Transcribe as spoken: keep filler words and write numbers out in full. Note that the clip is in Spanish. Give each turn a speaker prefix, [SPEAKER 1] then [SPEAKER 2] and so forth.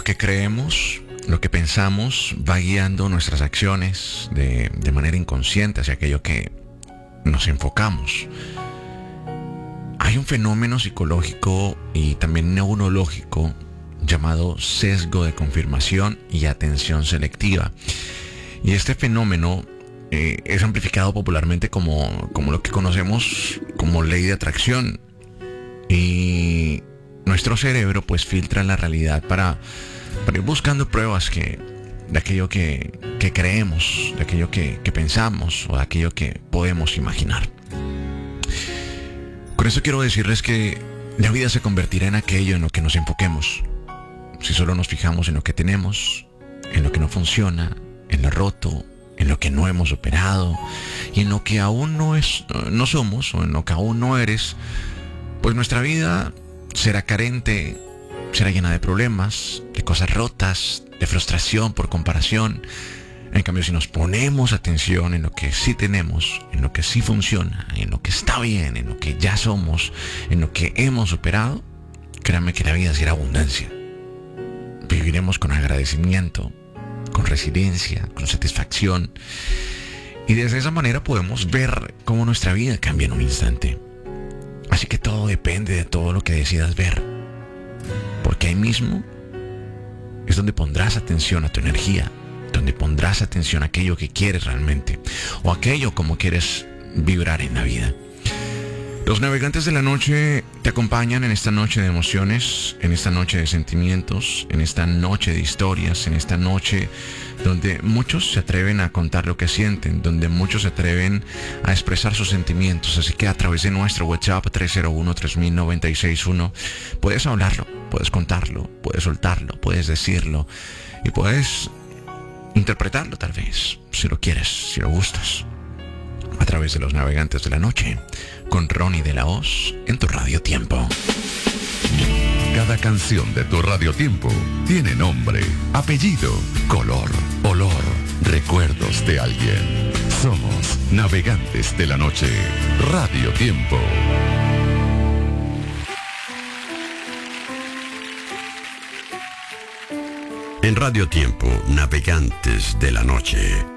[SPEAKER 1] que creemos, lo que pensamos va guiando nuestras acciones de, de manera inconsciente hacia aquello que nos enfocamos. Hay un fenómeno psicológico y también neurológico llamado sesgo de confirmación y atención selectiva. Y este fenómeno eh, es amplificado popularmente como, como lo que conocemos como ley de atracción. Y nuestro cerebro pues filtra la realidad para, para ir buscando pruebas que, de aquello que, que creemos, de aquello que, que pensamos o de aquello que podemos imaginar. Con esto quiero decirles que la vida se convertirá en aquello en lo que nos enfoquemos. Si solo nos fijamos en lo que tenemos, en lo que no funciona, en lo roto, en lo que no hemos superado y en lo que aún no es, no somos o en lo que aún no eres, pues nuestra vida será carente, será llena de problemas, de cosas rotas, de frustración por comparación. En cambio, si nos ponemos atención en lo que sí tenemos, en lo que sí funciona, en lo que está bien, en lo que ya somos, en lo que hemos superado, créanme que la vida será abundancia. Viviremos con agradecimiento, con resiliencia, con satisfacción. Y desde esa manera podemos ver cómo nuestra vida cambia en un instante. Así que todo depende de todo lo que decidas ver. Porque ahí mismo es donde pondrás atención a tu energía, donde pondrás atención a aquello que quieres realmente, o aquello como quieres vibrar en la vida. Los navegantes de la noche te acompañan en esta noche de emociones, en esta noche de sentimientos, en esta noche de historias, en esta noche donde muchos se atreven a contar lo que sienten, donde muchos se atreven a expresar sus sentimientos. Así que a través de nuestro WhatsApp tres cero uno, tres mil noventa y seis uno puedes hablarlo, puedes contarlo, puedes soltarlo, puedes decirlo y puedes interpretarlo tal vez, si lo quieres, si lo gustas. A través de los navegantes de la noche, con Ronnie de la Hoz en tu Radio Tiempo.
[SPEAKER 2] Cada canción de tu Radio Tiempo tiene nombre, apellido, color, olor, recuerdos de alguien. Somos Navegantes de la Noche, Radio Tiempo.
[SPEAKER 3] En Radio Tiempo, Navegantes de la Noche.